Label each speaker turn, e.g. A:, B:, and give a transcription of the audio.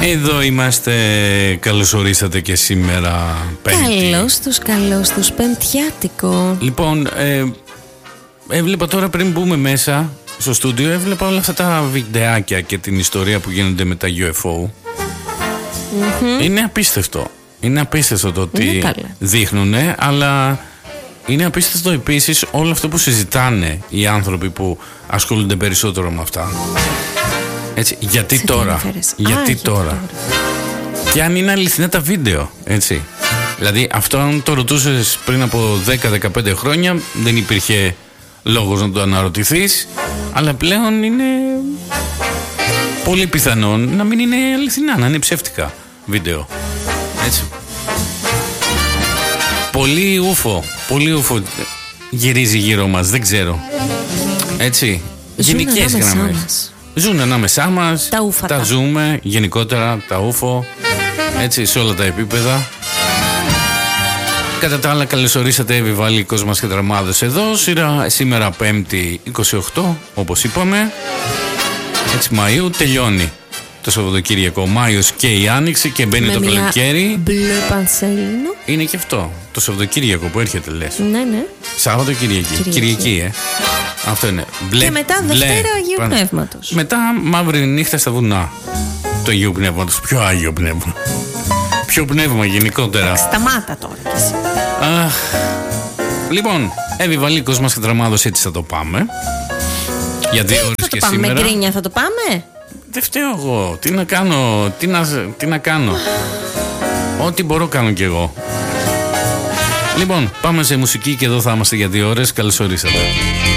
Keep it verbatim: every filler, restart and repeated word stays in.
A: Εδώ είμαστε, καλώς ορίσατε και σήμερα Πέμπτη.
B: Καλώς τους, καλώς τους, πεμπτιάτικο.
A: Λοιπόν, ε, έβλεπα τώρα πριν μπούμε μέσα στο στούντιο, έβλεπα όλα αυτά τα βιντεάκια και την ιστορία που γίνονται με τα γιου εφ ο. Mm-hmm. Είναι απίστευτο. Είναι απίστευτο το ότι δείχνουνε, αλλά είναι απίστευτο επίσης όλο αυτό που συζητάνε οι άνθρωποι που ασχολούνται περισσότερο με αυτά. Έτσι, γιατί σε τώρα, γιατί Α, τώρα. τώρα και αν είναι αληθινά τα βίντεο, έτσι. Δηλαδή αυτό αν το ρωτούσες πριν από δέκα με δεκαπέντε χρόνια δεν υπήρχε λόγος να το αναρωτηθείς, αλλά πλέον είναι πολύ πιθανόν να μην είναι αληθινά, να είναι ψεύτικα βίντεο, έτσι. Πολύ ούφο, πολύ ούφο γυρίζει γύρω μας, δεν ξέρω, έτσι. Γενικές γραμμές. Ζουν ανάμεσά μας, τα, τα ζούμε γενικότερα, τα ούφο, έτσι, σε όλα τα επίπεδα. Κατά τα άλλα, καλωσορίσατε επιβαλικός μας και δραμάδες εδώ. Σύρα, σήμερα Πέμπτη είκοσι οκτώ, όπως είπαμε, έτσι, Μαΐου, τελειώνει το Σαββατοκύριακο. Μάιος και η Άνοιξη και μπαίνει με το καλοκαίρι. Μπλε πανσέλινο. Είναι και αυτό, το Σαββατοκύριακο που έρχεται, λες.
B: Ναι, ναι.
A: Σάββατο Κυριακή, Κυριακή, Κυριακή ε. Αυτό είναι. Μπλε,
B: και μετά
A: μπλε,
B: Δευτέρα Αγίου πάνε. Πνεύματος.
A: Μετά μαύρη νύχτα στα βουνά. Το Αγίου Πνεύματος. Ποιο Άγιο Πνεύμα. Ποιο πνεύμα γενικότερα.
B: Σταμάτα τώρα κι εσύ.
A: Αχ. Λοιπόν, επιβαλικός μας και δραμάδος, έτσι θα το πάμε. Για δύο ώρες και
B: πάμε,
A: σήμερα.
B: Με γκρίνια θα το πάμε.
A: Δεν φταίω εγώ. Τι να κάνω. Τι να, τι να κάνω. Ό,τι μπορώ κάνω κι εγώ. Λοιπόν, πάμε σε μουσική και εδώ θα είμαστε για δύο ώρες. Καλώς ορίσατε.